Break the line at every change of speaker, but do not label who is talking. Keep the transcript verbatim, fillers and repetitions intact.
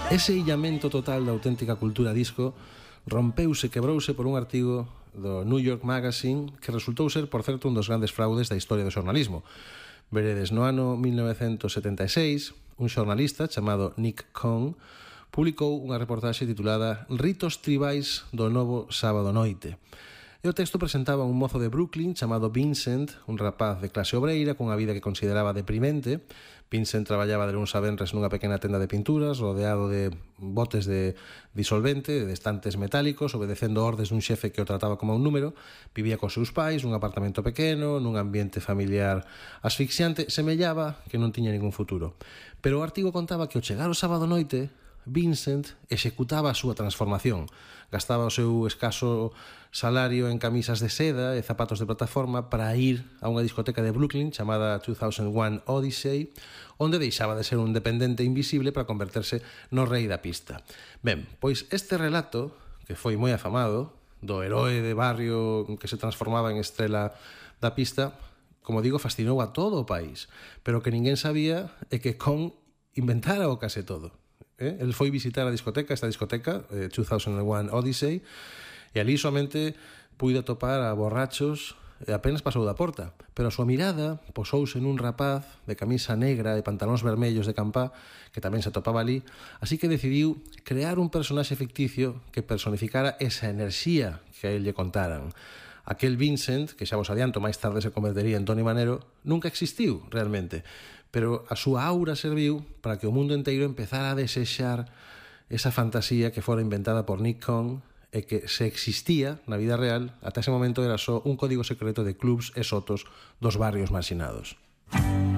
Ese illamento total da auténtica cultura disco rompeuse, quebrouse por un artigo do New York Magazine que resultou ser, por certo, un dos grandes fraudes da historia do xornalismo. Veredes, no ano mil novecentos setenta e seis, un xornalista chamado Nick Cohn publicou unha reportaxe titulada Ritos tribais do novo sábado noite. E o texto presentaba un mozo de Brooklyn chamado Vincent, un rapaz de clase obreira con unha vida que consideraba deprimente. Vincent traballaba de luns a venres nunha pequena tenda de pinturas, rodeado de botes de disolvente, de estantes metálicos, obedecendo ordes dun xefe que o trataba como un número. Vivía cos seus pais, nun apartamento pequeno, nun ambiente familiar asfixiante, semellaba que non tiña ningún futuro. Pero o artigo contaba que ao chegar o sábado noite, Vincent executaba a súa transformación. Gastaba o seu escaso salario en camisas de seda e zapatos de plataforma para ir a unha discoteca de Brooklyn chamada two thousand one Odyssey, onde deixaba de ser un dependente invisible para converterse no rei da pista. Ben, pois este relato, que foi moi afamado, do heroe de barrio que se transformaba en estrela da pista, como digo, fascinou a todo o país, pero o que ninguén sabía é que Cohn inventara o case todo. Eh? El foi visitar a discoteca, esta discoteca, eh, two thousand one Odyssey, e ali somente puido topar a borrachos e apenas pasou da porta. Pero a súa mirada posouse nun rapaz de camisa negra e pantalóns vermellos de campá que tamén se topaba ali, así que decidiu crear un personaxe ficticio que personificara esa enerxía que a él lle contaran. Aquel Vincent, que xa vos adianto máis tarde se convertería en Tony Manero, nunca existiu realmente, pero a súa aura serviu para que o mundo inteiro empezara a desexar esa fantasía que fora inventada por Nick Cohn e que se existía na vida real, ata ese momento era só un código secreto de clubs e sotos dos barrios marxinados.